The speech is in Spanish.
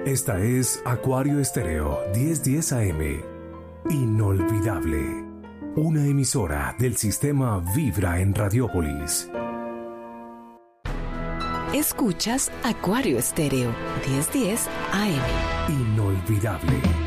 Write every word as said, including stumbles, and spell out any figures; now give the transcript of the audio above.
Esta es Acuario Estéreo diez diez A M. Inolvidable. Una emisora del sistema Vibra en Radiópolis. Escuchas Acuario Estéreo diez diez A M. Inolvidable.